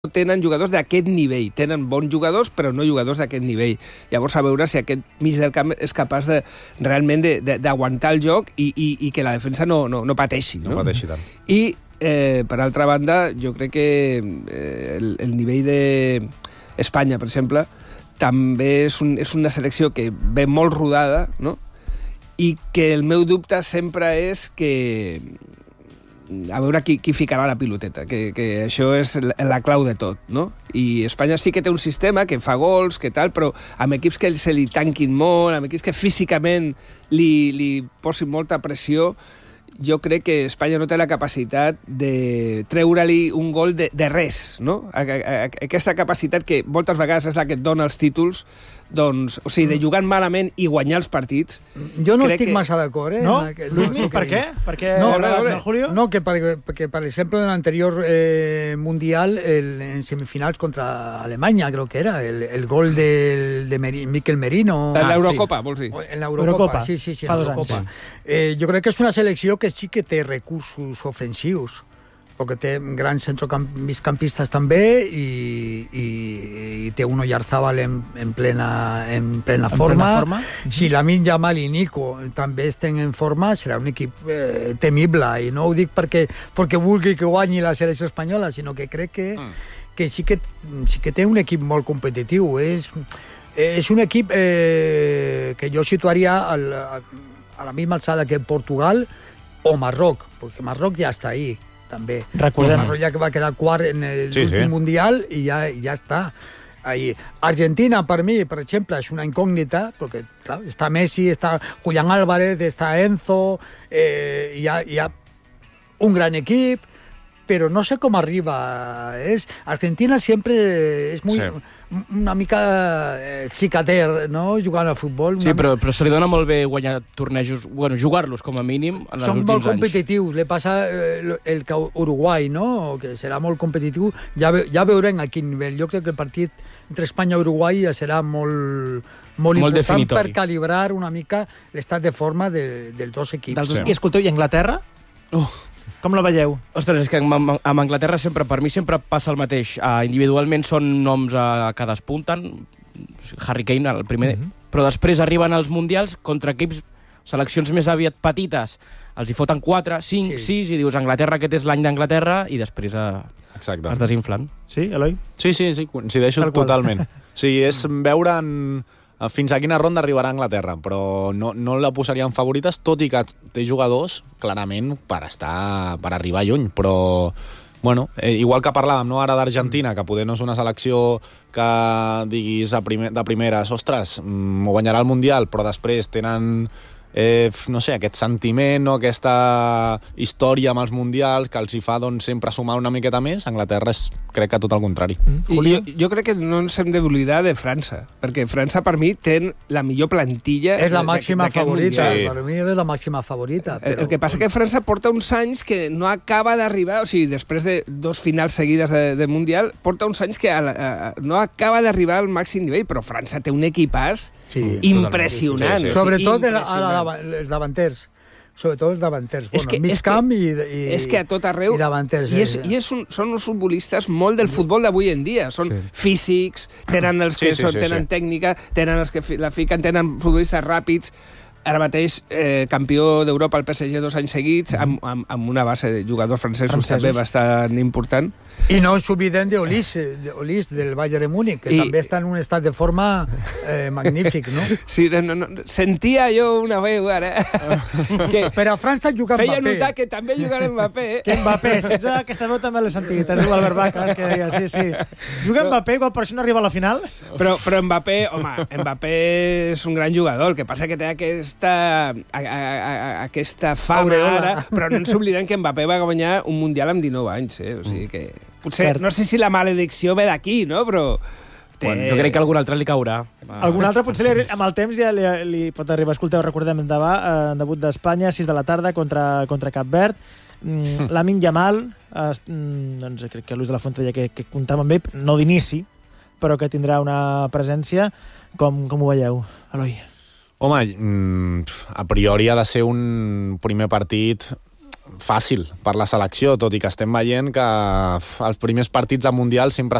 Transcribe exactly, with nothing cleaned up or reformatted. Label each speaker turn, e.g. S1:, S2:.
S1: tenen jugadors d'aquest nivell. Tenen bons jugadors, però no jugadors d'aquest nivell. Llavors, a veure si aquest mig del camp és capaç de, realment d'aguantar el joc i, i, i que la defensa no, no, no pateixi. No,
S2: no pateixi tant.
S1: I, eh, per altra banda, jo crec que eh, el, el nivell d'Espanya, per exemple, també és, un, és una selecció que ve molt rodada, no? I que el meu dubte sempre és que a veure qui, qui ficarà la piloteta, que, que això és la, la clau de tot, no? I Espanya sí que té un sistema que fa gols, que tal, però amb equips que se li tanquin molt, amb equips que físicament li, li posin molta pressió, jo crec que Espanya no té la capacitat de treure-li un gol de, de res, no? A, a, a, aquesta capacitat que moltes vegades és la que et dona els títols, doncs, o sigui, de jugar malament i guanyar els partits...
S3: Jo no estic que... massa d'acord, eh?
S4: No? Luismi, per què? Per què no, no, el Julio?
S3: No, que per, perquè, per exemple, en l'anterior eh, Mundial, el, en semifinals contra Alemanya, creo que era, el, el gol del, de Meri, Mikel Merino...
S1: En l'Eurocopa, sí. Vols dir?
S3: En l'Eurocopa, sí, sí, sí, en l'Eurocopa. Sí. Eh, jo crec que és una selecció que sí que té recursos ofensius, perquè té grans centrocampistes també i, i, i té un Oyarzabal en, en, plena, en plena
S4: en
S3: forma.
S4: Plena forma.
S3: Si Lamine Yamal i Nico també estan en forma, serà un equip eh, temible, i no ho dic perquè, perquè vulgui que guanyi la selecció espanyola, sinó que crec que, que, sí, que sí que té un equip molt competitiu. És, és un equip eh, que jo situaria al, a, a la misma alçada que Portugal o Marroc, perquè Marroc ja està ahí també.
S4: Recordem.
S3: Marroc ja que va quedar quart en l'últim sí, sí. Mundial i ja, ja està. Ahí. Argentina, per mi, per exemple, és una incògnita, perquè clar, està Messi, està Julián Álvarez, està Enzo, eh, hi, ha, hi ha un gran equip, però no sé com arriba. És, Argentina sempre és molt... Sí. una mica eh, cicater, no?, jugant a futbol.
S5: Sí, però, però se li dona molt bé guanyar tornejos, bueno, jugar-los com a mínim en els
S3: Són
S5: últims
S3: molt
S5: anys.
S3: competitius. Le passa eh, el que Uruguai, no?, que serà molt competitiu. Ja, ve, ja veurem a quin nivell. Jo crec que el partit entre Espanya i Uruguai ja serà molt, molt, molt important definitori. Per calibrar una mica l'estat de forma de, dels dos equips.
S4: Dels dos. Sí. I escolteu, i Anglaterra? Uh. Com la veieu?
S5: Ostres, és que amb, amb Anglaterra sempre, per mi sempre passa el mateix. Uh, individualment són noms uh, que despunten, Harry Kane el primer, uh-huh. però després arriben als mundials contra equips, seleccions més aviat petites, els hi foten quatre, cinc, sí. sis, i dius Anglaterra, aquest és l'any d'Anglaterra, i després uh, es desinflen.
S4: Sí, Eloi?
S2: Sí, sí, sí, coincideixo totalment. Sí, és veure en... fins a quina ronda arribarà Anglaterra, però no, no la posaria en favorites, tot i que té jugadors, clarament, per estar per arribar lluny, però bueno, eh, igual que parlàvem, no, ara d'Argentina, que poder no és una selecció que diguis a primer, de primeres, ostres, m'ho guanyarà el Mundial, però després tenen eh, no sé, aquest sentiment, no, aquesta història amb els mundials que els hi fa doncs, sempre sumar una miqueta més. Anglaterra és, crec que tot el contrari.
S1: I jo, jo crec que no ens hem d'oblidar de França, perquè França per mi té la millor plantilla.
S3: És la màxima favorita,
S1: sí.
S3: Per mi és la màxima favorita. Però...
S1: El, el que passa que França porta uns anys que no acaba d'arribar, o sigui, després de dos finals seguides de, de Mundial, porta uns anys que a, a, no acaba d'arribar al màxim nivell, però França té un equipàs sí, impressionant.
S3: Sí, sí. Sobretot a la els davanters, sobretot els davanters, bueno,
S1: que,
S3: mig camp i, i,
S1: és que a tot arreu,
S3: i davanters.
S1: I, és, i és un, són uns futbolistes molt del futbol d'avui en dia, són sí. físics, tenen els que sí, sí, són, sí, tenen sí. tècnica, tenen els que la fiquen, tenen futbolistes ràpids. Ara mateix, eh, campió d'Europa al P S G dos anys seguits, amb, amb, amb una base de jugadors francesos, francesos també bastant important.
S3: I no ens oblidem d'Olis, d'Olis del Bayern de Múnich, que I... també està en un estat de forma eh, magnífic, no?
S1: Sí, no, no, sentia jo una veu ara
S3: que per a França juga Mbappé.
S1: Feia notar que també jugarà Mbappé. Eh?
S4: Que Mbappé, sense aquesta veu també l'he sentit, es diu Albert Bacas, que deia, sí, sí. Juga Mbappé, igual per això no arriba a la final.
S1: Però, però Mbappé, home, Mbappé és un gran jugador, el que passa que té aquesta, a, a, a, aquesta fama ara, però no ens oblidem que Mbappé va guanyar un Mundial amb dinou anys, eh? O sigui que... Potser, no sé si la maledicció ve d'aquí, no? Però...
S5: Té... Bueno, jo crec que algun altre li caurà.
S4: Algun altre potser li, amb el temps ja li, li pot arribar. Escolteu, recordem demà, eh, debut d'Espanya, sis de la tarda contra, contra Cap Verd. Mm, Lamine Yamal, eh, doncs crec que Luis de la Fuente deia que, que comptava amb ell, no d'inici, però que tindrà una presència. Com, com ho veieu, Eloi?
S2: Home, mm, a priori ha de ser un primer partit fàcil per la selecció, tot i que estem veient que els primers partits a Mundial sempre